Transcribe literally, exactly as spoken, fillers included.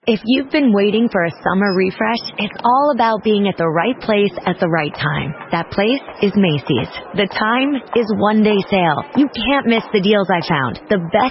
If you've been waiting for a summer refresh, it's all about being at the right place at the right time. That place is Macy's. The time is one day sale. You can't miss the deals I found. The best